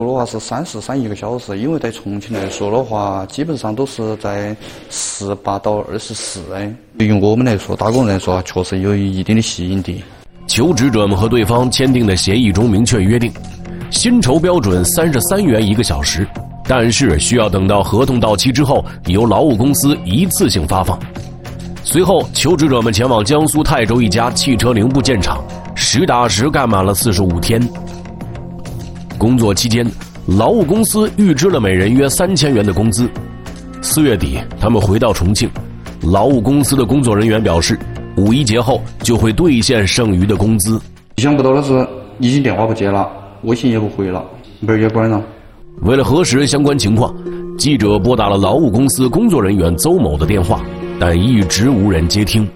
说的话是343一个小时，因为在重庆来说的话，基本上都是在18到24哎。对于我们来说，打工人来说，确实有一定的吸引力。 求职者们和对方签订的协议中明确约定，薪酬标准33元1个小时，但是需要等到合同到期之后，由劳务公司一次性发放。随后，求职者们前往江苏泰州一家汽车零部件厂，实打实干满了45天。工作期间，劳务公司预支了每人约3000元的工资。4月底，他们回到重庆，劳务公司的工作人员表示，5·1节后就会兑现剩余的工资。 意想不到的是，已经电话不接了，微信也不回了，门也关了。 为了核实相关情况，记者拨打了劳务公司工作人员邹某的电话，但一直无人接听。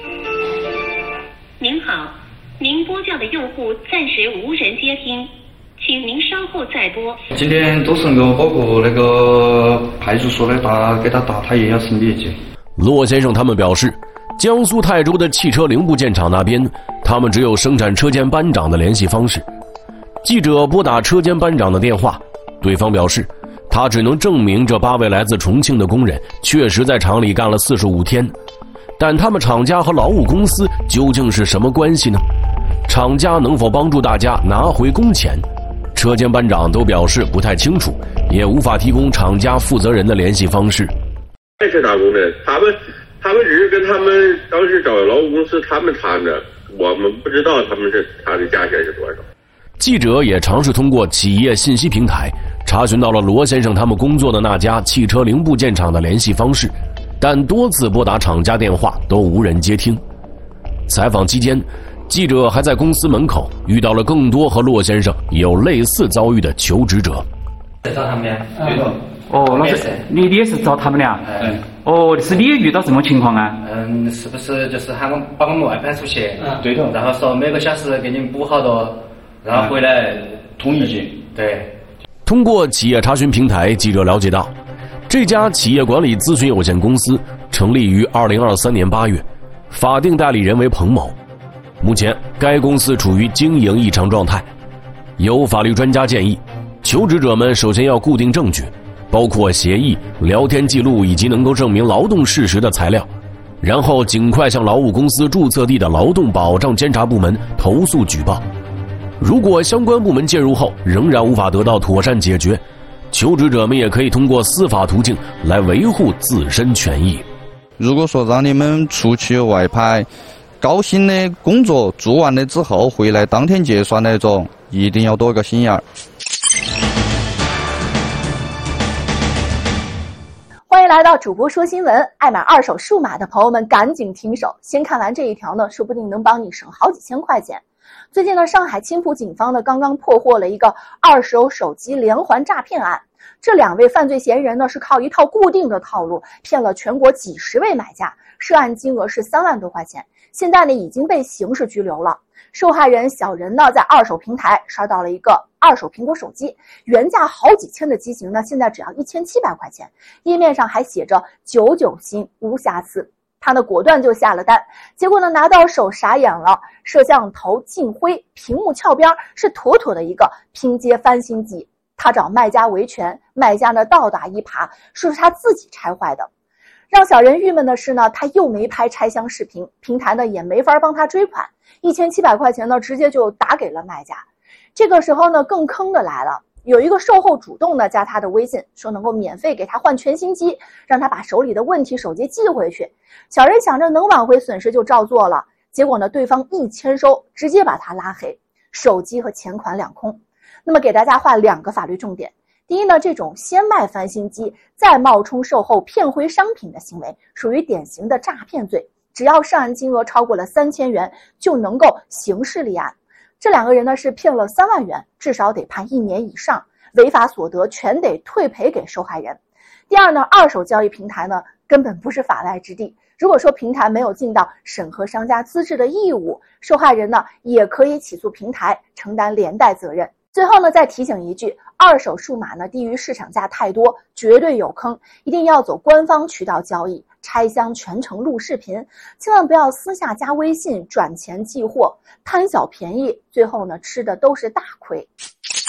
您好，您拨叫的用户暂时无人接听，请您稍后再拨。 今天都是包括那个派出所的给他打，他也要审理去。 骆先生他们表示，江苏泰州的汽车零部件厂那边，他们只有生产车间班长的联系方式。记者拨打车间班长的电话，对方表示，他只能证明这8位来自重庆的工人确实在厂里干了45天，但他们厂家和劳务公司究竟是什么关系呢？厂家能否帮助大家拿回工钱？车间班长都表示不太清楚，也无法提供厂家负责人的联系方式。 在这打工的，他们只是跟他们当时找劳务公司他们谈的，我们不知道他的价钱是多少。 记者也尝试通过企业信息平台查询到了罗先生他们工作的那家汽车零部件厂的联系方式，但多次拨打厂家电话都无人接听。采访期间，记者还在公司门口遇到了更多和骆先生有类似遭遇的求职者。 找他们俩？ 对的。 哦，老师，你也是找他们俩？哦，是你也遇到这种情况啊？ 是不是就是喊我把我们外派出去？ 对的。 然后说每个小时给你们补好多，然后回来统一结。 对。 通过企业查询平台，记者了解到，这家企业管理咨询有限公司成立于2023年8月，法定代理人为彭某。目前，该公司处于经营异常状态。有法律专家建议，求职者们首先要固定证据，包括协议、聊天记录以及能够证明劳动事实的材料，然后尽快向劳务公司注册地的劳动保障监察部门投诉举报。如果相关部门介入后仍然无法得到妥善解决，求职者们也可以通过司法途径来维护自身权益。 如果说让你们出去外派，高薪的工作做完了之后回来当天结算那种，一定要多个心眼儿。 欢迎来到主播说新闻，爱买二手数码的朋友们赶紧停手，先看完这一条呢，说不定能帮你省好几千块钱。最近呢，上海青浦警方呢刚刚破获了一个二手手机连环诈骗案。这2位犯罪嫌疑人呢是靠一套固定的套路骗了全国几十位买家，涉案金额是3万多块钱，现在呢已经被刑事拘留了。受害人小任呢在二手平台刷到了一个二手苹果手机，原价好几千的机型呢，现在只要1700块钱，页面上还写着99新无瑕疵。他呢果断就下了单，结果呢拿到手傻眼了，摄像头进灰，屏幕翘边，是妥妥的一个拼接翻新机。他找卖家维权，卖家呢倒打一耙，说是他自己拆坏的。让小人郁闷的是呢，他又没拍拆箱视频，平台呢也没法帮他追款，1700块钱呢直接就打给了卖家。这个时候呢更坑的来了，有一个售后主动的加他的微信，说能够免费给他换全新机，让他把手里的问题手机寄回去。小人想着能挽回损失就照做了，结果呢对方一签收，直接把他拉黑，手机和钱款两空。那么给大家画2个法律重点。第一呢，这种先卖翻新机再冒充售后骗回商品的行为属于典型的诈骗罪，只要涉案金额超过了3000元就能够刑事立案。这2个人呢是骗了3万元，至少得判1年以上，违法所得全得退赔给受害人。第二呢，二手交易平台呢根本不是法外之地，如果说平台没有尽到审核商家资质的义务，受害人呢也可以起诉平台承担连带责任。最后呢再提醒一句，二手数码呢低于市场价太多，绝对有坑，一定要走官方渠道交易，拆箱全程录视频，千万不要私下加微信转钱寄货，贪小便宜，最后呢吃的都是大亏。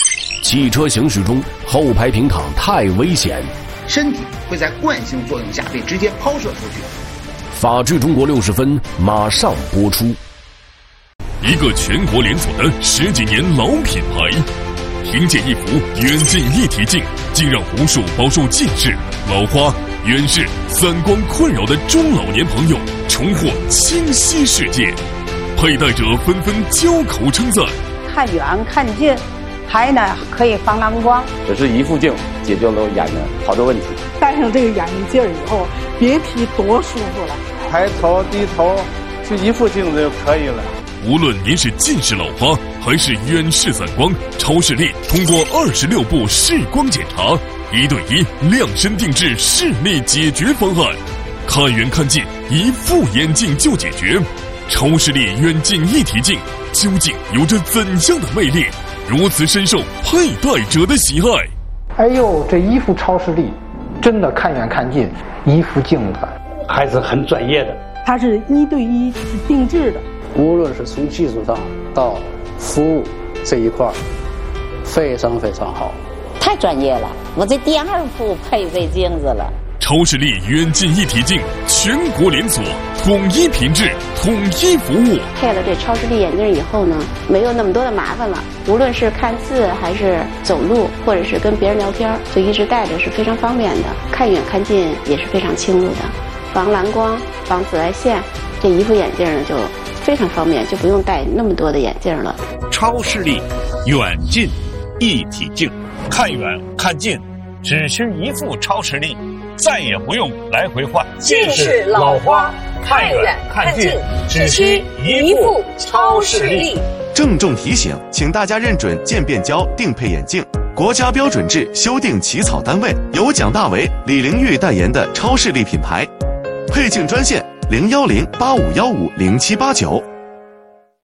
汽车行驶中后排平躺太危险， 身体会在惯性作用下被直接抛射出去。 法治中国60分马上播出。 一个全国连锁的10几年老品牌，凭借一幅远近一体镜，竟让无数饱受近视、老花、远视、散光困扰的中老年朋友重获清晰世界。佩戴者纷纷交口称赞： 看远看近，还呢可以防蓝光。 这是一副镜解决了眼的好多问题。 戴上这个眼镜以后，别提多舒服了。 抬头低头，就一副镜子就可以了。 无论您是近视老花还是远视散光，超视力通过26步视光检查，1对1量身定制视力解决方案，看远看近一副眼镜就解决。超视力远近一体镜究竟有着怎样的魅力，如此深受佩戴者的喜爱？ 哎呦，这一副超视力真的看远看近，一副镜子还是很专业的。 它是1对1定制的， 无论是从技术上到服务这一块非常非常好， 太专业了。我这第2副配这镜子了。 超视力远近一体镜全国连锁，统一品质，统一服务。 配了这超视力眼镜以后呢，没有那么多的麻烦了。无论是看字还是走路，或者是跟别人聊天，就一直戴着是非常方便的。看远看近也是非常清楚的，防蓝光、防紫外线。这一副眼镜呢就非常方便，就不用戴那么多的眼镜了。 超视力远近一体镜，看远看近只需一副超视力，再也不用来回换。 近视老花，看远看近只需一副超视力。 郑重提醒，请大家认准渐变焦定配眼镜，国家标准制修订起草单位由蒋大为、李玲玉代言的超视力品牌。配镜专线：01085150789。